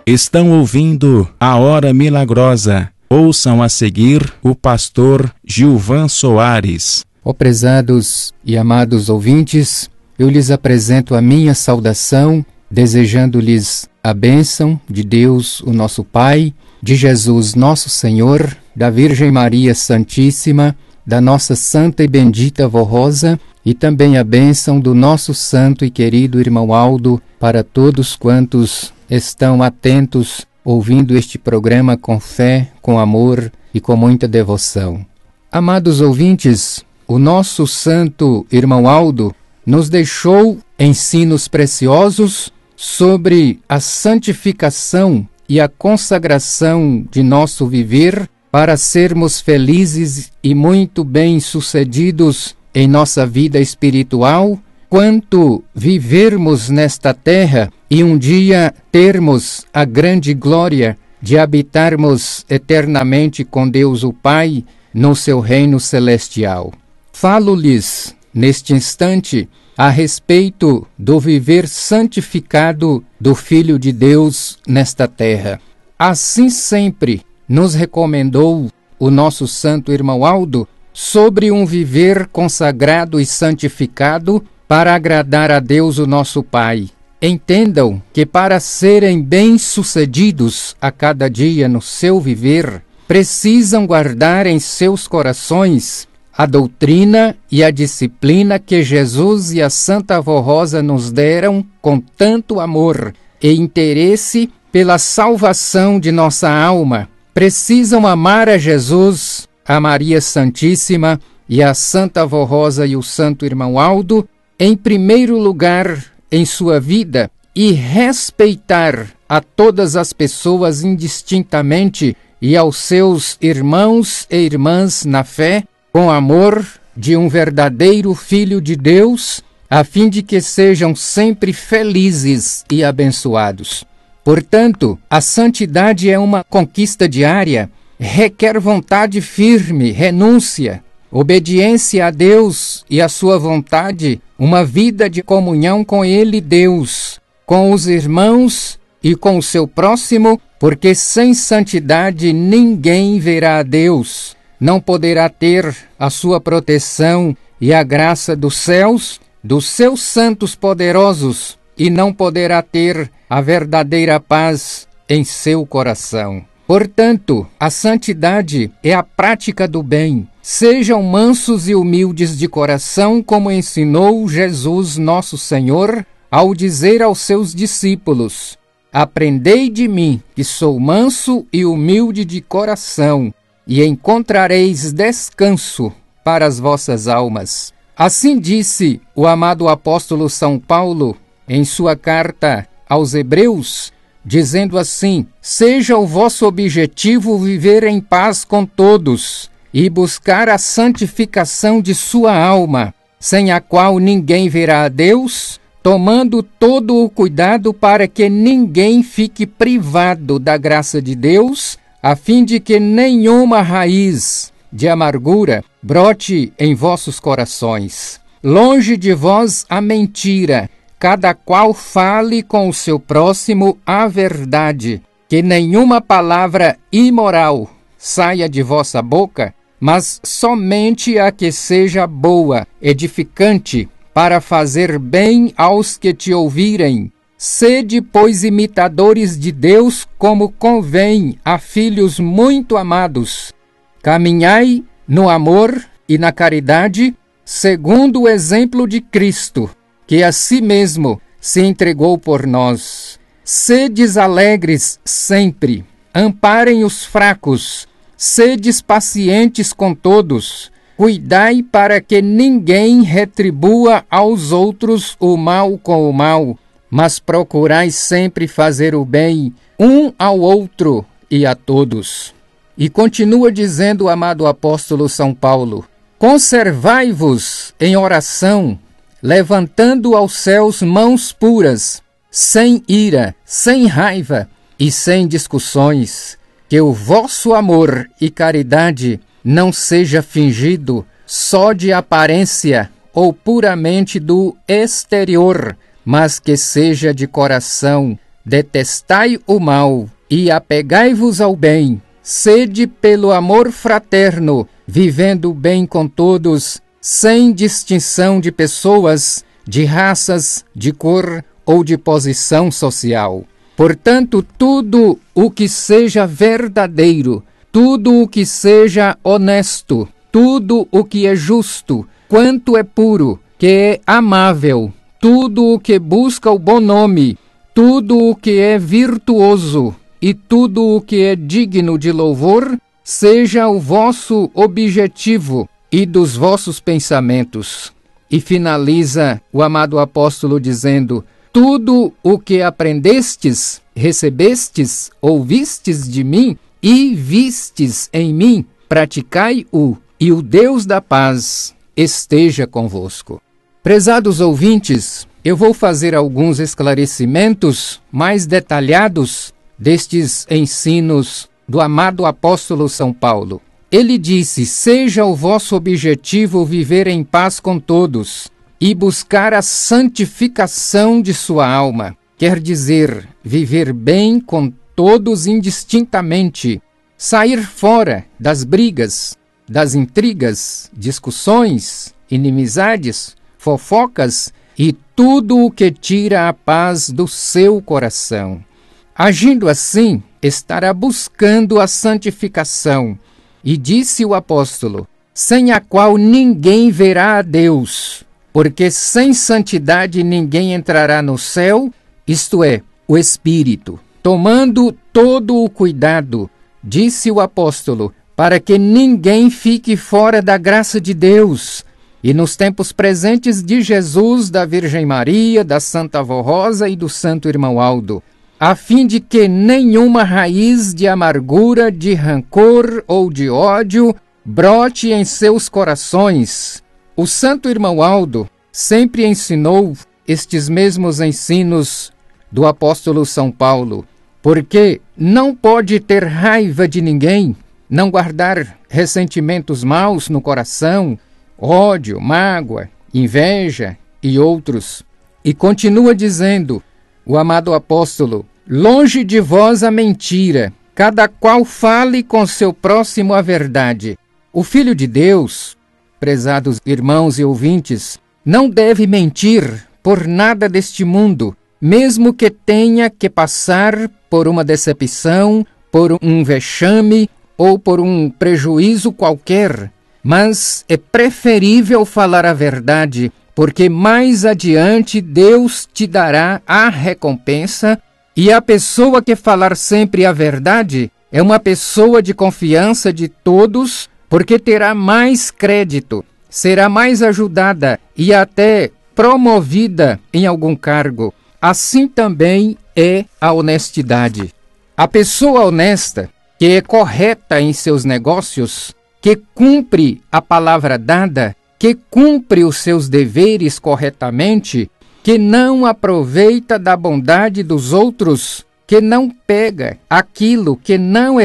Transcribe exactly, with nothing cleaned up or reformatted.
Estão ouvindo a Hora Milagrosa. Ouçam a seguir o pastor Gilvan Soares. Ó prezados e amados ouvintes, eu lhes apresento a minha saudação, desejando-lhes a bênção de Deus, o nosso Pai, de Jesus, nosso Senhor, da Virgem Maria Santíssima, da nossa santa e bendita Vó Rosa, e também a bênção do nosso santo e querido irmão Aldo para todos quantos estão atentos, ouvindo este programa com fé, com amor e com muita devoção. Amados ouvintes, o nosso santo irmão Aldo nos deixou ensinos preciosos sobre a santificação e a consagração de nosso viver para sermos felizes e muito bem-sucedidos em nossa vida espiritual, quanto vivermos nesta terra e um dia termos a grande glória de habitarmos eternamente com Deus o Pai no seu reino celestial. Falo-lhes, neste instante, a respeito do viver santificado do Filho de Deus nesta terra. Assim sempre nos recomendou o nosso santo irmão Aldo sobre um viver consagrado e santificado para agradar a Deus o nosso Pai. Entendam que para serem bem-sucedidos a cada dia no seu viver, precisam guardar em seus corações a doutrina e a disciplina que Jesus e a Santa Vó Rosa nos deram com tanto amor e interesse pela salvação de nossa alma. Precisam amar a Jesus, a Maria Santíssima e a Santa Vó Rosa e o Santo Irmão Aldo em primeiro lugar em sua vida e respeitar a todas as pessoas indistintamente e aos seus irmãos e irmãs na fé com amor de um verdadeiro Filho de Deus, a fim de que sejam sempre felizes e abençoados. Portanto, a santidade é uma conquista diária, requer vontade firme, renúncia, obediência a Deus e a sua vontade, uma vida de comunhão com Ele, Deus, com os irmãos e com o seu próximo, porque sem santidade ninguém verá a Deus, não poderá ter a sua proteção e a graça dos céus, dos seus santos poderosos, e não poderá ter a verdadeira paz em seu coração. Portanto, a santidade é a prática do bem. Sejam mansos e humildes de coração, como ensinou Jesus nosso Senhor, ao dizer aos seus discípulos: aprendei de mim, que sou manso e humilde de coração, e encontrareis descanso para as vossas almas. Assim disse o amado apóstolo São Paulo em sua carta aos Hebreus, dizendo assim: seja o vosso objetivo viver em paz com todos e buscar a santificação de sua alma, sem a qual ninguém verá a Deus, tomando todo o cuidado para que ninguém fique privado da graça de Deus, a fim de que nenhuma raiz de amargura brote em vossos corações. Longe de vós a mentira, cada qual fale com o seu próximo a verdade, que nenhuma palavra imoral saia de vossa boca, mas somente a que seja boa, edificante, para fazer bem aos que te ouvirem. Sede, pois, imitadores de Deus, como convém a filhos muito amados. Caminhai no amor e na caridade, segundo o exemplo de Cristo, que a si mesmo se entregou por nós. Sedes alegres sempre, amparem os fracos, sedes pacientes com todos, cuidai para que ninguém retribua aos outros o mal com o mal, mas procurai sempre fazer o bem um ao outro e a todos. E continua dizendo o amado apóstolo São Paulo: conservai-vos em oração, levantando aos céus mãos puras, sem ira, sem raiva e sem discussões, que o vosso amor e caridade não seja fingido, só de aparência ou puramente do exterior, mas que seja de coração, detestai o mal e apegai-vos ao bem. Sede pelo amor fraterno, vivendo bem com todos, sem distinção de pessoas, de raças, de cor ou de posição social. Portanto, tudo o que seja verdadeiro, tudo o que seja honesto, tudo o que é justo, quanto é puro, que é amável, tudo o que busca o bom nome, tudo o que é virtuoso e tudo o que é digno de louvor, seja o vosso objetivo e dos vossos pensamentos. E finaliza o amado apóstolo dizendo: tudo o que aprendestes, recebestes, ouvistes de mim e vistes em mim, praticai-o, e o Deus da paz esteja convosco. Prezados ouvintes, eu vou fazer alguns esclarecimentos mais detalhados destes ensinos do amado apóstolo São Paulo. Ele disse: seja o vosso objetivo viver em paz com todos e buscar a santificação de sua alma. Quer dizer, viver bem com todos indistintamente, sair fora das brigas, das intrigas, discussões, inimizades, fofocas e tudo o que tira a paz do seu coração. Agindo assim, estará buscando a santificação. E disse o apóstolo: sem a qual ninguém verá a Deus, porque sem santidade ninguém entrará no céu, isto é, o Espírito. Tomando todo o cuidado, disse o apóstolo, para que ninguém fique fora da graça de Deus. E nos tempos presentes de Jesus, da Virgem Maria, da Santa Avó Rosa e do Santo Irmão Aldo, a fim de que nenhuma raiz de amargura, de rancor ou de ódio brote em seus corações. O Santo Irmão Aldo sempre ensinou estes mesmos ensinos do apóstolo São Paulo, porque não pode ter raiva de ninguém, não guardar ressentimentos maus no coração, ódio, mágoa, inveja e outros. E continua dizendo o amado apóstolo: longe de vós a mentira, cada qual fale com seu próximo a verdade. O Filho de Deus, prezados irmãos e ouvintes, não deve mentir por nada deste mundo, mesmo que tenha que passar por uma decepção, por um vexame ou por um prejuízo qualquer. Mas é preferível falar a verdade, porque mais adiante Deus te dará a recompensa, e a pessoa que falar sempre a verdade é uma pessoa de confiança de todos, porque terá mais crédito, será mais ajudada e até promovida em algum cargo. Assim também é a honestidade. A pessoa honesta, que é correta em seus negócios, que cumpre a palavra dada, que cumpre os seus deveres corretamente, que não aproveita da bondade dos outros, que não pega aquilo que não é